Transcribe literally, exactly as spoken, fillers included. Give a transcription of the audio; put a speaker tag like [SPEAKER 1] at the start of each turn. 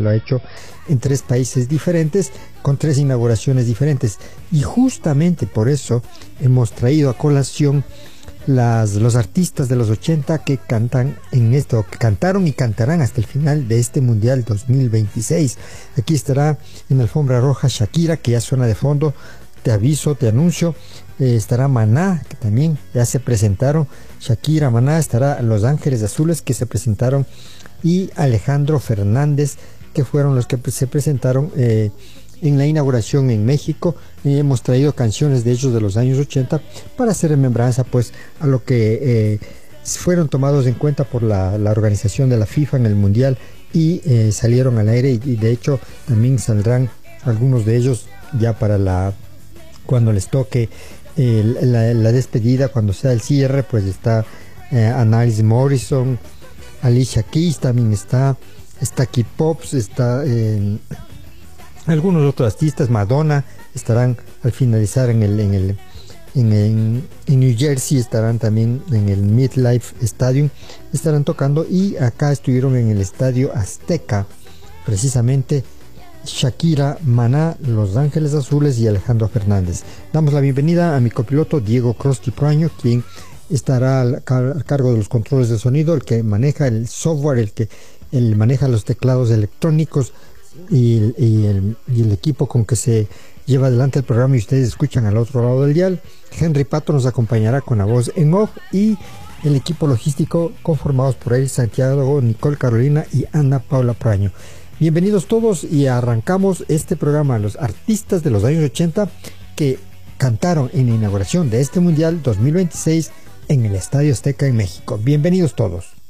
[SPEAKER 1] lo ha hecho en tres países diferentes, con tres inauguraciones diferentes. Y justamente por eso hemos traído a colación las, los artistas de los ochenta que cantan en esto, que cantaron y cantarán hasta el final de este Mundial dos mil veintiséis. Aquí estará en la alfombra roja Shakira, que ya suena de fondo. Te aviso, te anuncio. Eh, estará Maná, que también ya se presentaron. Shakira, Maná, estará Los Ángeles Azules, que se presentaron, y Alejandro Fernández, que fueron los que se presentaron eh, en la inauguración en México. Y hemos traído canciones de ellos de los años ochenta para hacer remembranza pues a lo que eh, fueron tomados en cuenta por la, la organización de la FIFA en el Mundial, y eh, salieron al aire, y, y de hecho también saldrán algunos de ellos ya para la cuando les toque eh, la, la despedida, cuando sea el cierre. Pues está eh, Annalise Morrison, Alicia Keys también está, está Kid Pops, está eh, algunos otros artistas, Madonna, estarán al finalizar en el en el en, en, en New Jersey, estarán también en el MetLife Stadium, estarán tocando, y acá estuvieron en el Estadio Azteca precisamente Shakira, Maná, Los Ángeles Azules y Alejandro Fernández. Damos la bienvenida a mi copiloto Diego Crosti Praño, quien estará al, car al cargo de los controles de sonido, el que maneja el software, el que el maneja los teclados electrónicos y, y, el, y el equipo con que se lleva adelante el programa y ustedes escuchan al otro lado del dial. Henry Pato nos acompañará con la voz en off, y el equipo logístico conformados por él, Santiago, Nicole Carolina y Ana Paula Praño. Bienvenidos todos, y arrancamos este programa, los artistas de los años ochenta que cantaron en la inauguración de este Mundial dos mil veintiséis en el Estadio Azteca en México. Bienvenidos todos.